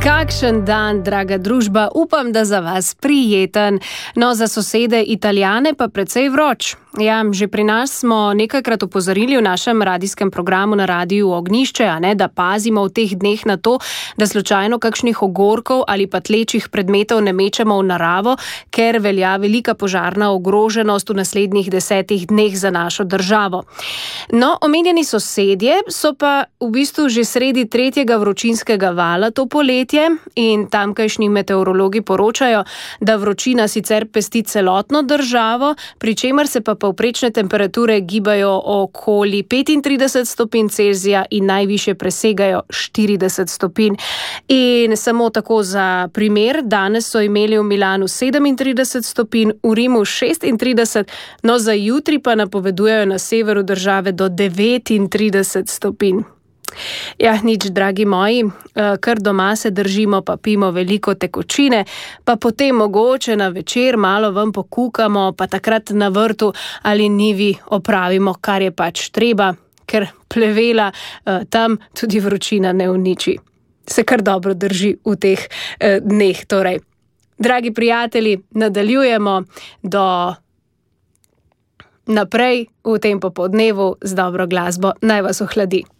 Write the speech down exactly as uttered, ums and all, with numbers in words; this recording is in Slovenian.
Kakšen dan, draga družba, upam, da za vas prijeten. No, za sosede Italijane pa precej vroč. Ja, že pri nas smo nekajkrat opozorili v našem radijskem programu na Radiju Ognjišče, a ne, da pazimo v teh dneh na to, da slučajno kakšnih ogorkov ali pa tlečih predmetov ne mečemo v naravo, ker velja velika požarna ogroženost v naslednjih desetih dneh za našo državo. No, omenjeni sosedje so pa v bistvu že sredi tretjega vročinskega vala to poletje in tamkajšnji meteorologi poročajo, da vročina sicer pesti celotno državo, pri čemer se pa povprečne temperature gibajo okoli petintrideset stopinj Celzija in najvišje presegajo štirideset stopinj. In samo tako za primer, danes so imeli v Milanu sedemintrideset stopinj, v Rimu šestintrideset, no za jutri pa napovedujejo na severu države do devetintrideset stopinj. Ja, nič, dragi moji, kar doma se držimo, pa pimo veliko tekočine, pa potem mogoče na večer malo ven pokukamo, pa takrat na vrtu ali njivi opravimo, kar je pač treba, ker plevela tam tudi vročina ne uniči. Se kar dobro drži v teh dneh, torej. Dragi prijatelji, nadaljujemo do naprej v tem popoldnevu z dobro glasbo. Naj vas ohladi.